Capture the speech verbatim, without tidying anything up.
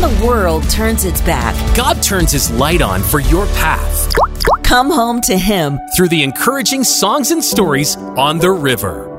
the world turns its back, God turns His light on for your path. Come home to Him through the encouraging songs and stories on the river.